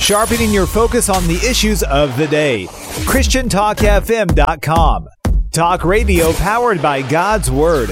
sharpening your focus on the issues of the day. ChristianTalkFM.com. Talk radio powered by God's Word.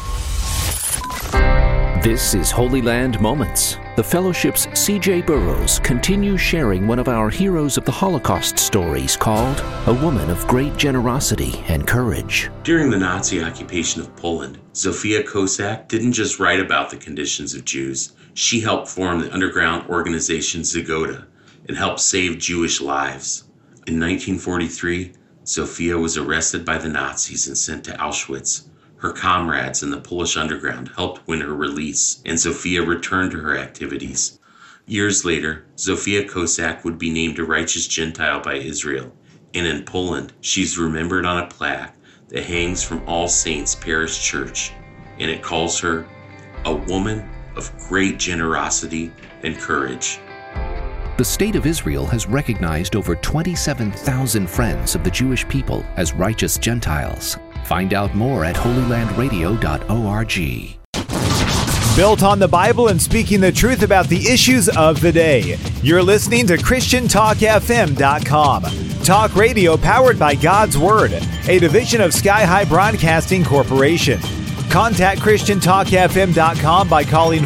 This is Holy Land Moments. The Fellowship's C.J. Burrows continues sharing one of our heroes of the Holocaust stories called A Woman of Great Generosity and Courage. During the Nazi occupation of Poland, Zofia Kosak didn't just write about the conditions of Jews. She helped form the underground organization Zgoda and helped save Jewish lives. In 1943, Zofia was arrested by the Nazis and sent to Auschwitz. Her comrades in the Polish underground helped win her release, and Zofia returned to her activities. Years later, Zofia Kosak would be named a righteous Gentile by Israel, and in Poland, she's remembered on a plaque that hangs from All Saints Parish Church, and it calls her a woman of great generosity and courage. The State of Israel has recognized over 27,000 friends of the Jewish people as righteous Gentiles. Find out more at holylandradio.org. Built on the Bible and speaking the truth about the issues of the day. You're listening to ChristianTalkFM.com. Talk radio powered by God's Word, a division of Sky High Broadcasting Corporation. Contact ChristianTalkFM.com by calling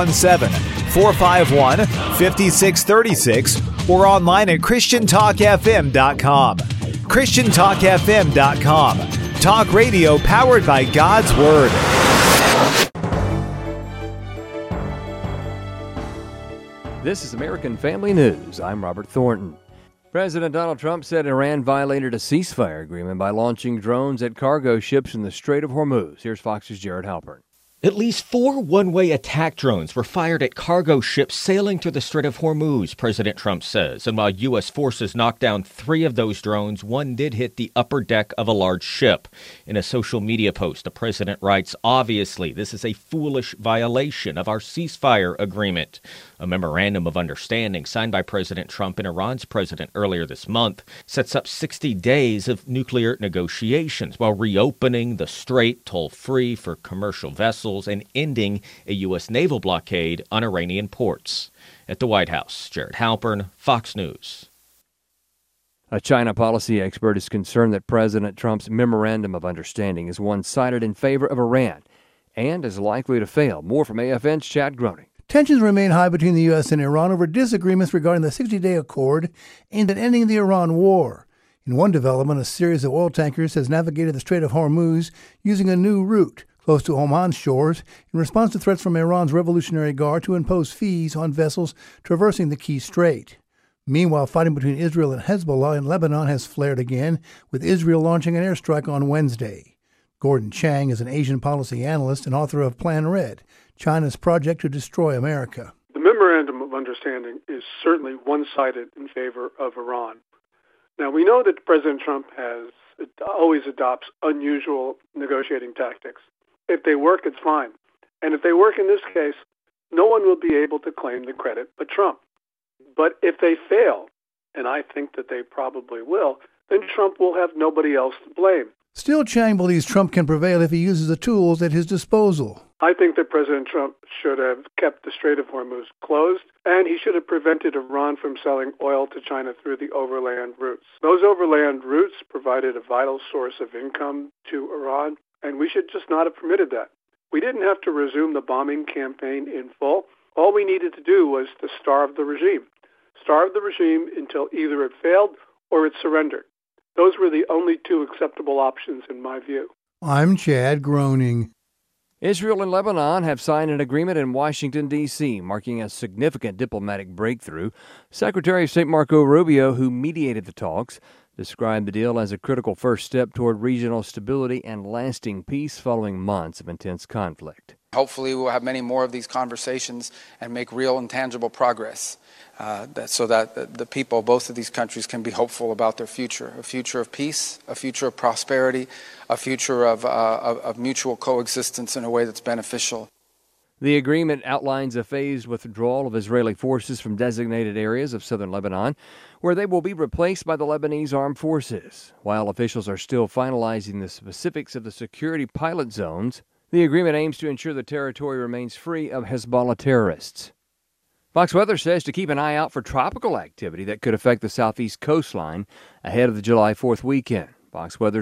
417-451-5636 or online at ChristianTalkFM.com. ChristianTalkFM.com. Talk radio powered by God's Word. This is American Family News. I'm Robert Thornton. President Donald Trump said Iran violated a ceasefire agreement by launching drones at cargo ships in the Strait of Hormuz. Here's Fox's Jared Halpern. At least 4 one-way attack drones were fired at cargo ships sailing through the Strait of Hormuz, President Trump says. And while U.S. forces knocked down 3 of those drones, one did hit the upper deck of a large ship. In a social media post, the president writes, "Obviously, this is a foolish violation of our ceasefire agreement." A memorandum of understanding signed by President Trump and Iran's president earlier this month sets up 60 days of nuclear negotiations while reopening the strait toll-free for commercial vessels and ending a U.S. naval blockade on Iranian ports. At the White House, Jared Halpern, Fox News. A China policy expert is concerned that President Trump's memorandum of understanding is one-sided in favor of Iran and is likely to fail. More from AFN's Chad Groening. Tensions remain high between the U.S. and Iran over disagreements regarding the 60-day accord aimed at ending the Iran war. In one development, a series of oil tankers has navigated the Strait of Hormuz using a new route close to Oman's shores in response to threats from Iran's Revolutionary Guard to impose fees on vessels traversing the key strait. Meanwhile, fighting between Israel and Hezbollah in Lebanon has flared again, with Israel launching an airstrike on Wednesday. Gordon Chang is an Asian policy analyst and author of Plan Red, China's project to destroy America. The memorandum of understanding is certainly one-sided in favor of Iran. Now, we know that President Trump always adopts unusual negotiating tactics. If they work, it's fine. And if they work in this case, no one will be able to claim the credit but Trump. But if they fail, and I think that they probably will, then Trump will have nobody else to blame. Still, Chang believes Trump can prevail if he uses the tools at his disposal. I think that President Trump should have kept the Strait of Hormuz closed, and he should have prevented Iran from selling oil to China through the overland routes. Those overland routes provided a vital source of income to Iran, and we should just not have permitted that. We didn't have to resume the bombing campaign in full. All we needed to do was to starve the regime. Starve the regime until either it failed or it surrendered. Those were the only 2 acceptable options in my view. I'm Chad Groening. Israel and Lebanon have signed an agreement in Washington, D.C., marking a significant diplomatic breakthrough. Secretary of State Marco Rubio, who mediated the talks, described the deal as a critical first step toward regional stability and lasting peace following months of intense conflict. Hopefully we'll have many more of these conversations and make real and tangible progress so that the people of both of these countries can be hopeful about their future, a future of peace, a future of prosperity, a future of mutual coexistence in a way that's beneficial. The agreement outlines a phased withdrawal of Israeli forces from designated areas of southern Lebanon, where they will be replaced by the Lebanese armed forces. While officials are still finalizing the specifics of the security pilot zones, the agreement aims to ensure the territory remains free of Hezbollah terrorists. Fox Weather says to keep an eye out for tropical activity that could affect the southeast coastline ahead of the July 4th weekend. Fox Weather